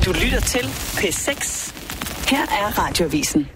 Du lytter til P6. Her er Radioavisen.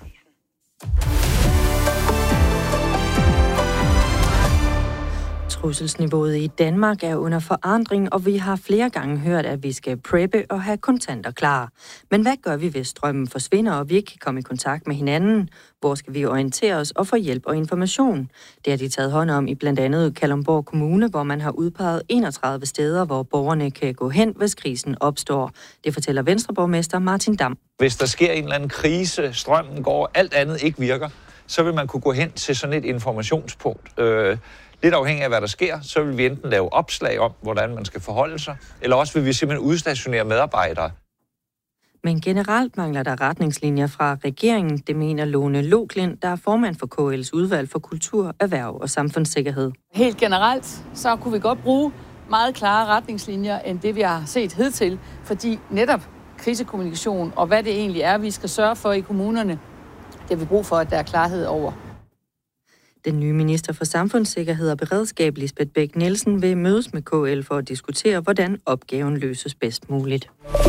Trusselsniveauet i Danmark er under forandring, og vi har flere gange hørt, at vi skal preppe og have kontanter klar. Men hvad gør vi, hvis strømmen forsvinder, og vi ikke kan komme i kontakt med hinanden? Hvor skal vi orientere os og få hjælp og information? Det har de taget hånd om i blandt andet Kalundborg Kommune, hvor man har udpeget 31 steder, hvor borgerne kan gå hen, hvis krisen opstår. Det fortæller Venstreborgmester Martin Damm. Hvis der sker en eller anden krise, strømmen går, alt andet ikke virker, så vil man kunne gå hen til sådan et informationspunkt. Lidt afhængig af, hvad der sker, så vil vi enten lave opslag om, hvordan man skal forholde sig, eller også vil vi simpelthen udstationere medarbejdere. Men generelt mangler der retningslinjer fra regeringen, det mener Lone Loklind, der er formand for KL's udvalg for kultur, erhverv og samfundssikkerhed. Helt generelt, så kunne vi godt bruge meget klare retningslinjer, end det vi har set hidtil, fordi netop krisekommunikation og hvad det egentlig er, vi skal sørge for i kommunerne, det har vi brug for, at der er klarhed over. Den nye minister for samfundssikkerhed og beredskab, Lisbeth Bech-Nielsen, vil mødes med KL for at diskutere, hvordan opgaven løses bedst muligt.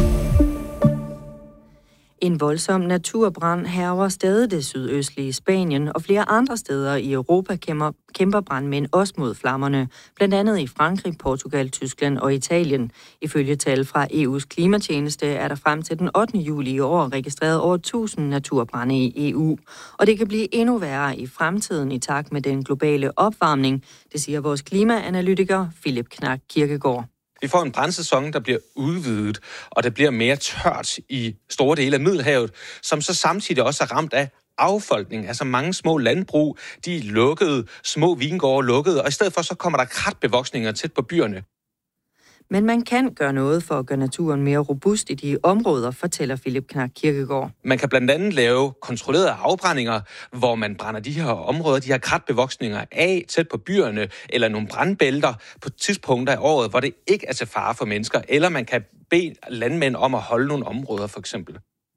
En voldsom naturbrand hærger stadig det sydøstlige Spanien, og flere andre steder i Europa kæmper brandmænd også mod flammerne, blandt andet i Frankrig, Portugal, Tyskland og Italien. Ifølge tal fra EU's klimatjeneste er der frem til den 8. juli i år registreret over 1000 naturbrande i EU, og det kan blive endnu værre i fremtiden i takt med den globale opvarmning, det siger vores klimaanalytiker Philip Knak Kirkegaard. Vi får en brandsæson, der bliver udvidet, og det bliver mere tørt i store dele af Middelhavet, som så samtidig også er ramt af affolkning. Altså mange små landbrug, de er lukkede, små vingårde lukkede, og i stedet for så kommer der kratbevoksninger tæt på byerne. Men man kan gøre noget for at gøre naturen mere robust i de områder, fortæller Philip Knak Kirkegaard. Man kan blandt andet lave kontrollerede afbrændinger, hvor man brænder de her områder, de her kratbevoksninger af tæt på byerne, eller nogle brandbælter på tidspunkter af året, hvor det ikke er til fare for mennesker, eller man kan bede landmænd om at holde nogle områder, for eksempel.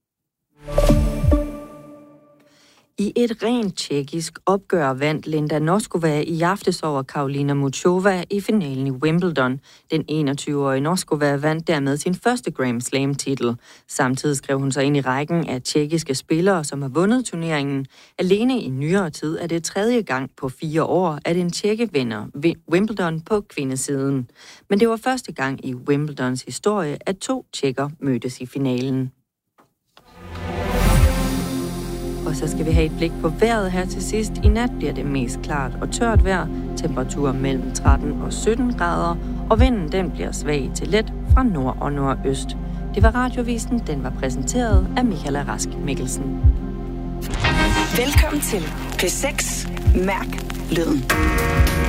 I et rent tjekkisk opgør vandt Linda Noskova i aftes over Karolina Muchova i finalen i Wimbledon. Den 21-årige Noskova vandt dermed sin første Grand Slam-titel. Samtidig skrev hun sig ind i rækken af tjekkiske spillere, som har vundet turneringen. Alene i nyere tid er det 3. gang på 4 år, at en tjekke vinder Wimbledon på kvindesiden. Men det var første gang i Wimbledons historie, at 2 tjekker mødtes i finalen. Og så skal vi have et blik på vejret her til sidst. I nat bliver det mest klart og tørt vejr. Temperaturer mellem 13 og 17 grader. Og vinden den bliver svag til let fra nord og nordøst. Det var Radioavisen. Den var præsenteret af Michaela Rask Mikkelsen. Velkommen til P6. Mærk lyden.